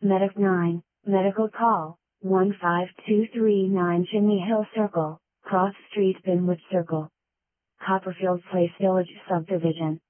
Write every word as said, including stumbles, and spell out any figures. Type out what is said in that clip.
Medic nine, medical call, one five two three nine Chimney Hill Circle, Cross Street Binwood Circle. Copperfield Place Village Subdivision.